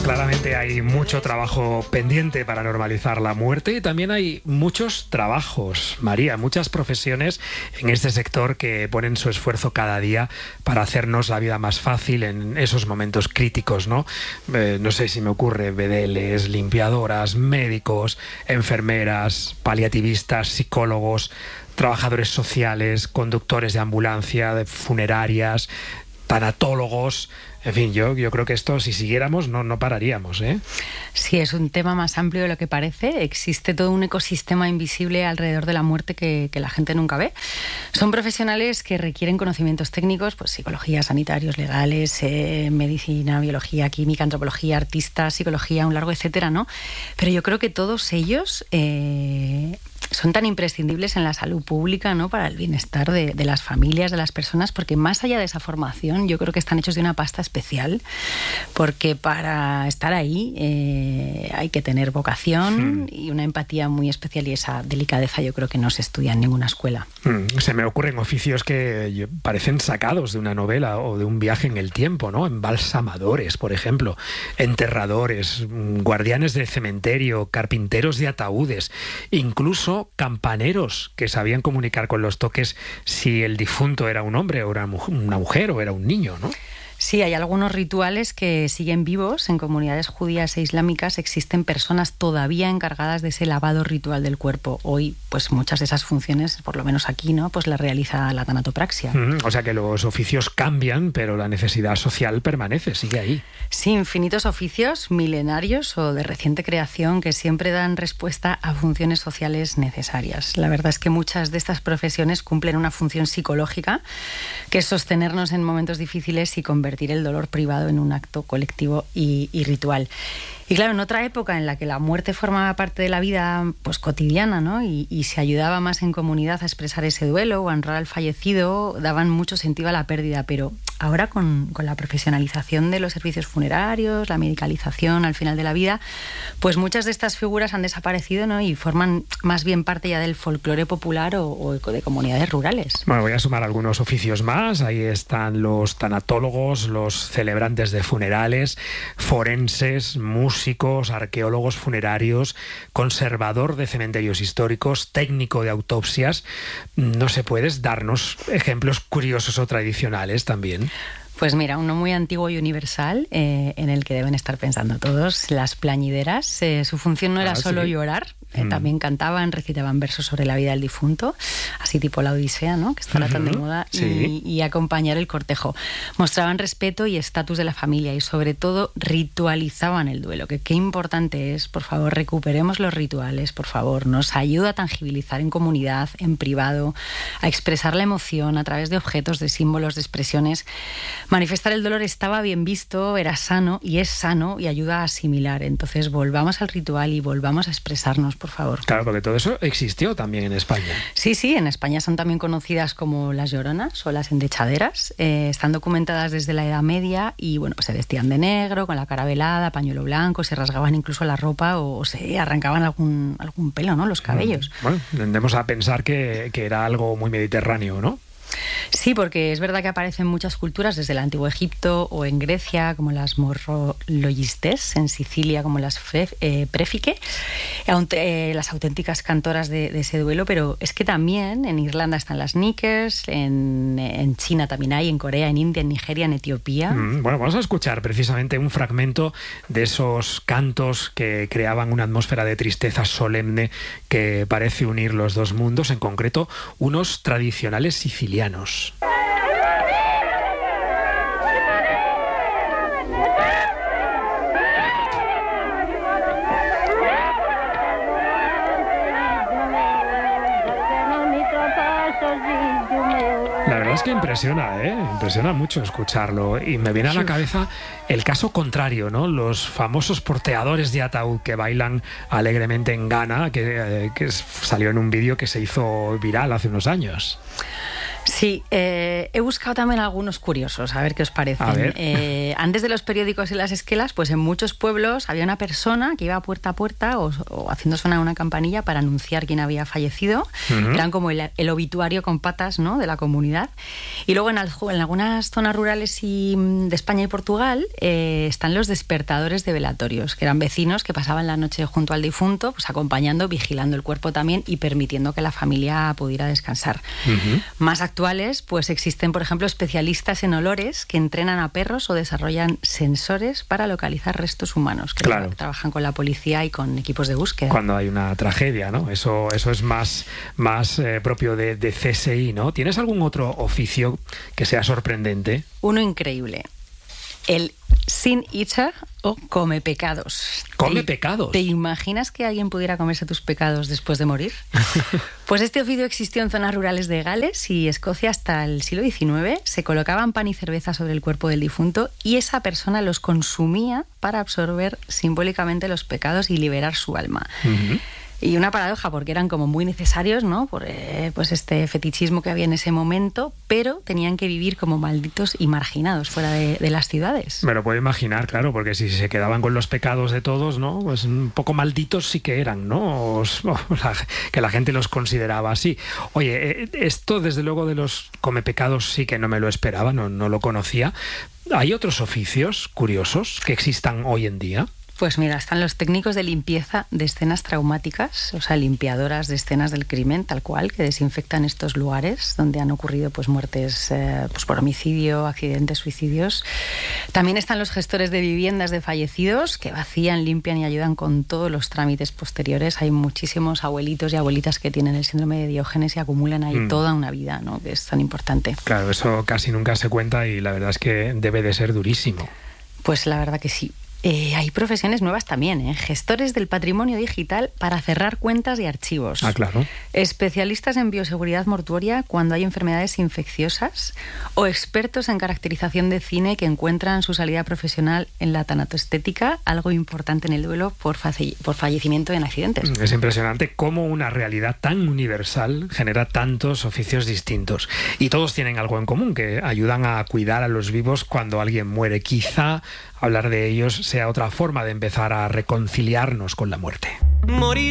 Claramente hay mucho trabajo pendiente para normalizar la muerte y también hay muchos trabajos, María, muchas profesiones en este sector que ponen su esfuerzo cada día para hacernos la vida más fácil en esos momentos críticos, ¿no? No sé si me ocurre, bedeles, limpiadoras, médicos, enfermeras, paliativistas, psicólogos, trabajadores sociales, conductores de ambulancia, de funerarias, tanatólogos. En fin, yo creo que esto, si siguiéramos, no pararíamos, ¿eh? Sí, es un tema más amplio de lo que parece. Existe todo un ecosistema invisible alrededor de la muerte que la gente nunca ve. Son profesionales que requieren conocimientos técnicos, pues psicología, sanitarios, legales, medicina, biología, química, antropología, artistas, psicología, un largo etcétera, ¿no? Pero yo creo que todos ellos son tan imprescindibles en la salud pública, ¿no? Para el bienestar de las familias, de las personas, porque más allá de esa formación, yo creo que están hechos de una pasta especial, porque para estar ahí hay que tener vocación y una empatía muy especial, y esa delicadeza yo creo que no se estudia en ninguna escuela. Se me ocurren oficios que parecen sacados de una novela o de un viaje en el tiempo, ¿no? Embalsamadores, por ejemplo, enterradores, guardianes de cementerio, carpinteros de ataúdes, incluso campaneros que sabían comunicar con los toques si el difunto era un hombre o era una mujer o era un niño, ¿no? Sí, hay algunos rituales que siguen vivos. En comunidades judías e islámicas existen personas todavía encargadas de ese lavado ritual del cuerpo. Hoy, pues muchas de esas funciones, por lo menos aquí, ¿no? Pues las realiza la tanatopraxia. O sea que los oficios cambian, pero la necesidad social permanece, sigue ahí. Sí, infinitos oficios milenarios o de reciente creación que siempre dan respuesta a funciones sociales necesarias. La verdad es que muchas de estas profesiones cumplen una función psicológica, que es sostenernos en momentos difíciles y convertir el dolor privado en un acto colectivo y ritual. Y claro, en otra época en la que la muerte formaba parte de la vida pues cotidiana, ¿no? y se ayudaba más en comunidad a expresar ese duelo o a honrar al fallecido, daban mucho sentido a la pérdida, pero ahora con la profesionalización de los servicios funerarios, la medicalización al final de la vida, pues muchas de estas figuras han desaparecido, ¿no? Y forman más bien parte ya del folclore popular o de comunidades rurales. Bueno, voy a sumar algunos oficios más. Ahí están los tanatólogos, los celebrantes de funerales, forenses, músicos, arqueólogos funerarios, conservador de cementerios históricos, técnico de autopsias. No sé, ¿puedes darnos ejemplos curiosos o tradicionales también? Pues mira, uno muy antiguo y universal, en el que deben estar pensando todos, las plañideras. Su función no era solo llorar, también cantaban, recitaban versos sobre la vida del difunto, así tipo la Odisea, ¿no? Que está ahora tan de moda, y acompañar el cortejo. Mostraban respeto y estatus de la familia y sobre todo ritualizaban el duelo, que qué importante es. Por favor, recuperemos los rituales, por favor. Nos ayuda a tangibilizar en comunidad, en privado, a expresar la emoción a través de objetos, de símbolos, de expresiones. Manifestar el dolor estaba bien visto, era sano y es sano y ayuda a asimilar. Entonces volvamos al ritual y volvamos a expresarnos, por favor. Claro, porque todo eso existió también en España. Sí, en España son también conocidas como las lloronas o las endechaderas. Están documentadas desde la Edad Media y bueno, pues se vestían de negro, con la cara velada, pañuelo blanco, se rasgaban incluso la ropa o se arrancaban algún pelo, ¿no? Los cabellos. Bueno, tendemos a pensar que era algo muy mediterráneo, ¿no? Sí, porque es verdad que aparecen muchas culturas desde el Antiguo Egipto o en Grecia, como las morrologistes, en Sicilia como las préfique, las auténticas cantoras de ese duelo, pero es que también en Irlanda están las knickers, en China también hay, en Corea, en India, en Nigeria, en Etiopía. Bueno, vamos a escuchar precisamente un fragmento de esos cantos que creaban una atmósfera de tristeza solemne que parece unir los dos mundos, en concreto unos tradicionales sicilianos. La verdad es que impresiona mucho escucharlo y me viene a la cabeza el caso contrario, ¿no? Los famosos porteadores de ataúd que bailan alegremente en Ghana, que salió en un vídeo que se hizo viral hace unos años. Sí, he buscado también algunos curiosos, a ver qué os parecen. A ver. Antes de los periódicos y las esquelas, pues en muchos pueblos había una persona que iba puerta a puerta o haciendo sonar una campanilla para anunciar quién había fallecido. Eran como el obituario con patas, ¿no?, de la comunidad. Y luego en algunas zonas rurales de España y Portugal están los despertadores de velatorios, que eran vecinos que pasaban la noche junto al difunto, pues acompañando, vigilando el cuerpo también y permitiendo que la familia pudiera descansar. Más actuales, pues existen, por ejemplo, especialistas en olores que entrenan a perros o desarrollan sensores para localizar restos humanos, que trabajan con la policía y con equipos de búsqueda. Cuando hay una tragedia, ¿no? Eso es más propio de CSI, ¿no? ¿Tienes algún otro oficio que sea sorprendente? Uno increíble. El sin eater o come pecados. ¿Come pecados? ¿Te imaginas que alguien pudiera comerse tus pecados después de morir? Pues este oficio existió en zonas rurales de Gales y Escocia hasta el siglo XIX. Se colocaban pan y cerveza sobre el cuerpo del difunto y esa persona los consumía para absorber simbólicamente los pecados y liberar su alma. Y una paradoja, porque eran como muy necesarios, ¿no?, por pues este fetichismo que había en ese momento, pero tenían que vivir como malditos y marginados fuera de las ciudades. Me lo puedo imaginar, claro, porque si se quedaban con los pecados de todos, ¿no?, pues un poco malditos sí que eran, ¿no? Que la gente los consideraba así. Oye, esto desde luego de los comepecados sí que no me lo esperaba, no lo conocía. ¿Hay otros oficios curiosos que existan hoy en día? Pues mira, están los técnicos de limpieza de escenas traumáticas, o sea, limpiadoras de escenas del crimen, tal cual, que desinfectan estos lugares donde han ocurrido pues muertes pues por homicidio, accidentes, suicidios. También están los gestores de viviendas de fallecidos, que vacían, limpian y ayudan con todos los trámites posteriores. Hay muchísimos abuelitos y abuelitas que tienen el síndrome de Diógenes y acumulan ahí toda una vida, ¿no?, que es tan importante. Claro, eso casi nunca se cuenta y la verdad es que debe de ser durísimo. Pues la verdad que sí. Hay profesiones nuevas también, gestores del patrimonio digital para cerrar cuentas y archivos. Ah, claro. Especialistas en bioseguridad mortuoria cuando hay enfermedades infecciosas o expertos en caracterización de cine que encuentran su salida profesional en la tanatoestética, algo importante en el duelo por fallecimiento en accidentes. Es impresionante cómo una realidad tan universal genera tantos oficios distintos. Y todos tienen algo en común, que ayudan a cuidar a los vivos cuando alguien muere. Quizá hablar de ellos sea otra forma de empezar a reconciliarnos con la muerte. Morir